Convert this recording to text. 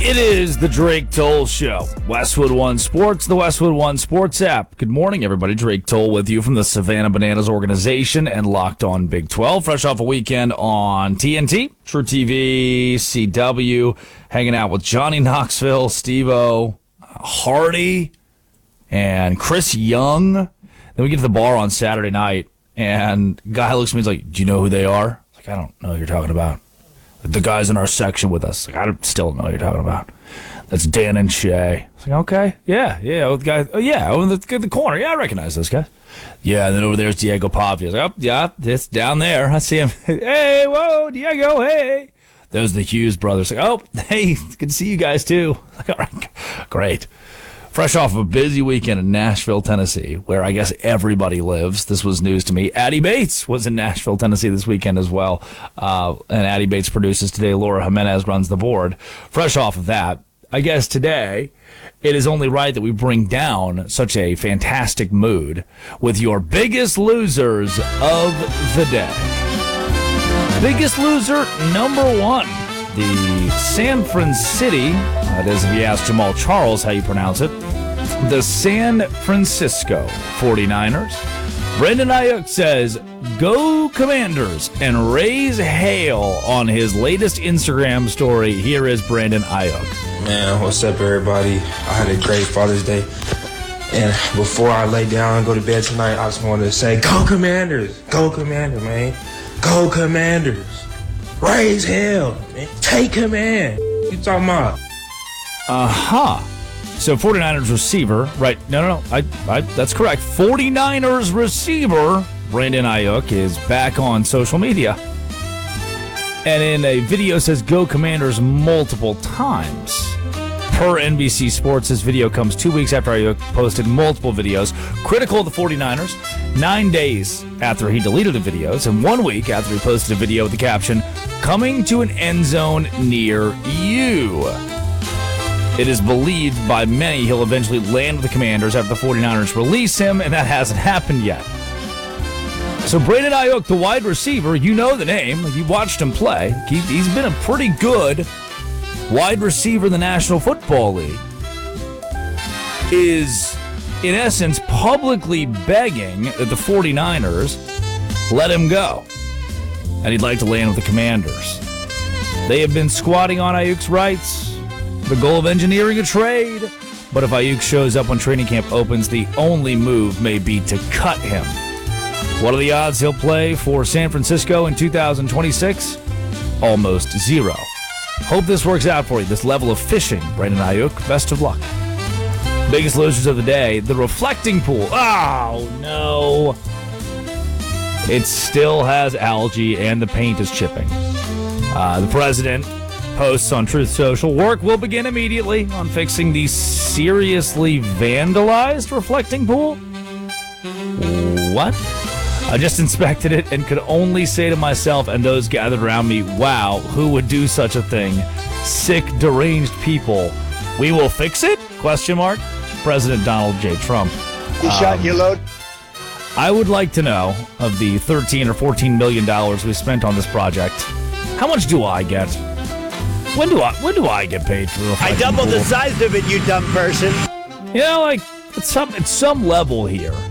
It is the Drake Toll Show. Westwood One Sports, the Westwood One Sports app. Good morning, everybody. Drake Toll with you from the Savannah Bananas organization and Locked On Big 12. Fresh off a weekend on TNT, True TV, CW, hanging out with Johnny Knoxville, Steve-O, Hardy, and Chris Young. Then we get to the bar on Saturday night, and a guy looks at me and is like, do you know who they are? Like, I don't know who you're talking about. The guys in our section with us. Like, I still don't know what you're talking about. That's Dan and Shay. It's like, okay, yeah, the guy, over the corner. Yeah, I recognize those guys. Yeah, and then over there's Diego Pavia. Like, oh, yeah, it's down there. I see him. Hey, whoa, Diego, hey. Those are the Hughes brothers. Like, oh, hey, good to see you guys too. Like, all right, great. Fresh off a busy weekend in Nashville, Tennessee, where I guess everybody lives. This was news to me. Addie Bates was in Nashville, Tennessee this weekend as well. And Addie Bates produces today. Laura Jimenez runs the board. Fresh off of that, I guess today it is only right that we bring down such a fantastic mood with your biggest losers of the day. Biggest loser number one. The San Francisco, that is if you ask Jamal Charles how you pronounce it, the San Francisco 49ers. Brandon Ayuk says, go Commanders, and raise hail on his latest Instagram story. Here is Brandon Ayuk. Man, what's up, everybody? I had a great Father's Day. And before I lay down and go to bed tonight, I just wanted to say, go Commanders! Go Commanders, man. Go Commanders! Raise hell, man. Take command. You talking about? So 49ers receiver, right? No. I that's correct. 49ers receiver Brandon Ayuk is back on social media. And in a video says go Commanders multiple times. Per NBC Sports, this video comes 2 weeks after Ayuk posted multiple videos critical of the 49ers, 9 days after he deleted the videos, and 1 week after he posted a video with the caption, coming to an end zone near you. It is believed by many he'll eventually land with the Commanders after the 49ers release him, and that hasn't happened yet. So Brandon Ayuk, the wide receiver, you know the name. You watched him play. He's been a pretty good wide receiver in the National Football League, is, in essence, publicly begging that the 49ers let him go. And he'd like to land with the Commanders. They have been squatting on Ayuk's rights, the goal of engineering a trade. But if Ayuk shows up when training camp opens, the only move may be to cut him. What are the odds he'll play for San Francisco in 2026? Almost zero. Hope this works out for you, this level of fishing, Brandon Ayuk. Best of luck. Biggest losers of the day, the reflecting pool. Oh, no. It still has algae and the paint is chipping. The president posts on Truth Social, work will begin immediately on fixing the seriously vandalized reflecting pool. What? I just inspected it and could only say to myself and those gathered around me, wow, who would do such a thing? Sick, deranged people. We will fix it? Question mark. President Donald J. Trump. You shot your load? I would like to know, of the $13 or $14 million we spent on this project, how much do I get? When do I get paid for the I doubled the size of it, you dumb person. You know, like, at some level here,